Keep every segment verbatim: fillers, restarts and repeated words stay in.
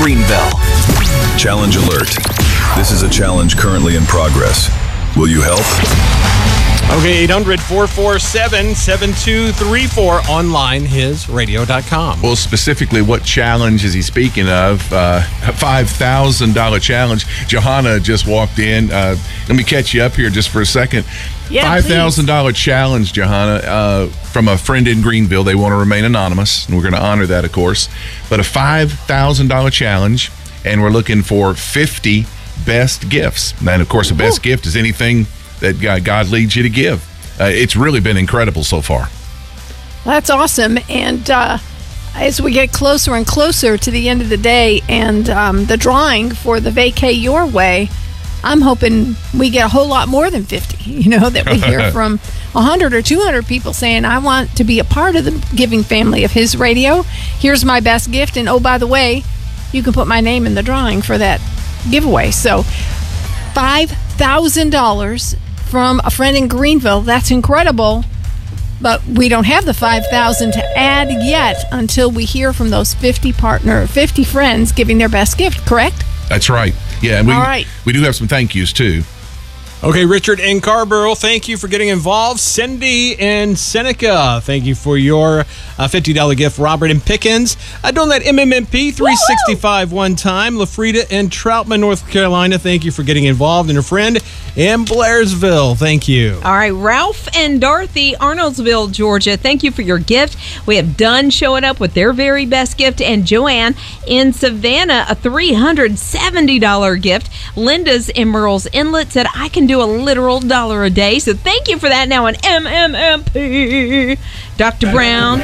Greenville. Challenge alert. This is a challenge currently in progress. Will you help? Okay, eight hundred, four four seven, seven two three four, online, his radio dot com. Well, specifically, what challenge is he speaking of? Uh, a five thousand dollars challenge. Johanna just walked in. Uh, let me catch you up here just for a second. Yeah, five thousand dollars challenge, Johanna, uh, from a friend in Greenville. They want to remain anonymous, and we're going to honor that, of course. But a five thousand dollars challenge, and we're looking for fifty best gifts. And, of course, the best Ooh. gift is anything that God leads you to give. Uh, it's really been incredible so far. That's awesome. And uh, as we get closer and closer to the end of the day and um, the drawing for the Vacay Your Way, I'm hoping we get a whole lot more than fifty, you know, that we hear from one hundred or two hundred people saying, I want to be a part of the giving family of his radio. Here's my best gift. And oh, by the way, you can put my name in the drawing for that giveaway. So five thousand dollars from a friend in Greenville. That's incredible. But we don't have the five thousand dollars to add yet until we hear from those fifty partner, fifty friends giving their best gift, correct? That's right. Yeah, and we, All right. we do have some thank yous, too. Okay, Richard in Carborough, thank you for getting involved. Cindy in Seneca, thank you for your uh, fifty dollars gift. Robert in Pickens, uh, doing that M M M P three sixty-five one time. LaFrida in Troutman, North Carolina, thank you for getting involved. And a friend in Blairsville, thank you. All right, Ralph and Dorothy, Arnoldsville, Georgia, thank you for your gift. We have Dunn showing up with their very best gift, and Joanne in Savannah, a three hundred seventy dollars gift. Linda's in Merle's Inlet said, I can do a literal dollar a day, so thank you for that. Now an M M M P. Doctor Brown.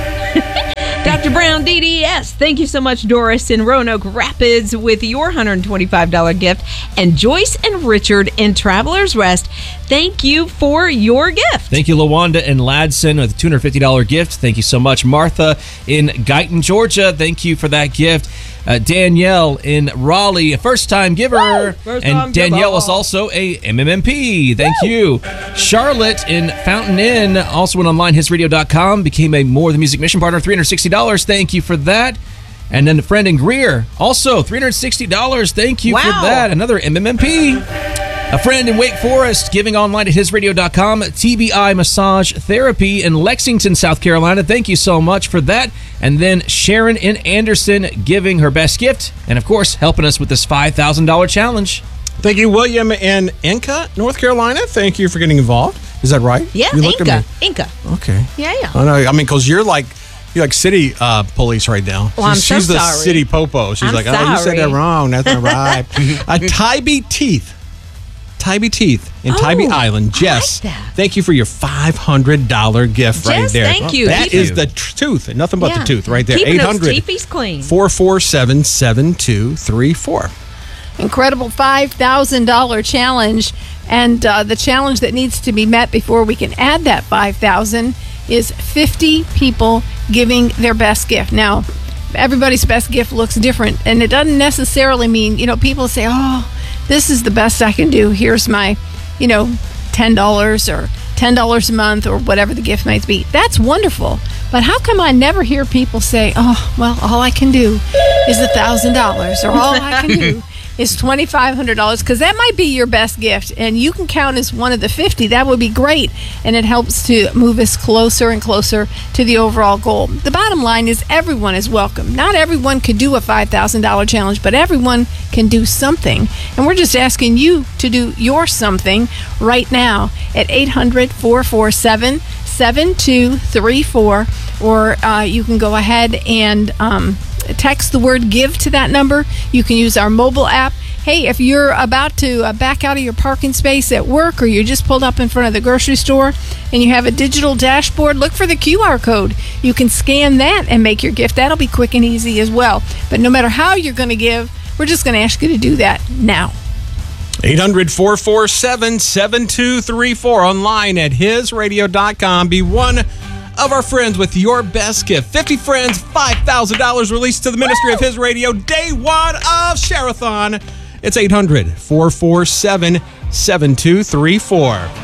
Doctor Brown D D S, thank you so much. Doris in Roanoke Rapids with your one hundred twenty-five dollars gift. And Joyce and Richard in Traveler's Rest, thank you for your gift. Thank you, Lawanda and Ladson with a two hundred fifty dollars gift. Thank you so much. Martha in Guyton, Georgia, thank you for that gift. Uh, Danielle in Raleigh, a first-time giver. First and time Danielle giver. is also a M M M P. Thank Woo! you. Charlotte in Fountain Inn also went online, his radio dot com, became a More Than Music mission partner, three hundred sixty dollars. Thank you for that. And then a friend in Greer, also three hundred sixty dollars. Thank you Wow. for that. Another M M M P. A friend in Wake Forest, giving online at his radio dot com, T B I Massage Therapy in Lexington, South Carolina. Thank you so much for that. And then Sharon in Anderson, giving her best gift, and of course, helping us with this five thousand dollars challenge. Thank you, William in Inca, North Carolina. Thank you for getting involved. Is that right? Yeah, you looked Inca. At me. Inca. Okay. Yeah, yeah. I know. I mean, because you're like you're like city uh, police right now. Well, I'm she's so she's the sorry. city popo. She's I'm like, oh, you said that sorry. wrong. That's not right. uh, Tybee Teeth. Tybee Teeth in Oh, Tybee Island. I Jess, like that. thank you for your five hundred dollars gift right Jess, there. thank you. That Keep is it- the tr- tooth. Nothing but Yeah. the tooth right there. Keeping eight those hundred, teepees clean. four four seven, seven two three four. Incredible five thousand dollars challenge. And uh, the challenge that needs to be met before we can add that five thousand dollars is fifty people giving their best gift. Now, everybody's best gift looks different, and it doesn't necessarily mean, you know, people say, oh, this is the best I can do. Here's my, you know, ten dollars or ten dollars a month or whatever the gift might be. That's wonderful. But how come I never hear people say, oh, well, all I can do is one thousand dollars or all I can do is twenty-five hundred dollars, because that might be your best gift, and you can count as one of the fifty. That would be great, and it helps to move us closer and closer to the overall goal. The bottom line is everyone is welcome. Not everyone could do a five thousand dollars challenge, but everyone can do something, and we're just asking you to do your something right now at eight hundred, four four seven, seven two three four, or uh, you can go ahead and um, text the word give to that number. You can use our mobile app. Hey, if you're about to uh, back out of your parking space at work, or you just pulled up in front of the grocery store and you have a digital dashboard, look for the Q R code. You can scan that and make your gift. That'll be quick and easy as well. But no matter how you're going to give, we're just going to ask you to do that now. eight hundred, four four seven, seven two three four, online at his radio dot com. Be one of our friends with your best gift. fifty friends, five thousand dollars released to the Ministry Woo! Of His Radio. Day one of Share-a-thon. It's eight hundred, four four seven, seven two three four.